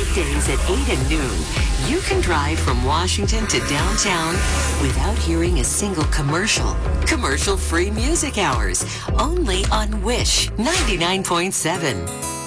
Weekdays at 8 and noon, you can drive from Washington to downtown without hearing a single commercial. Commercial-free music hours, only on Wish 99.7.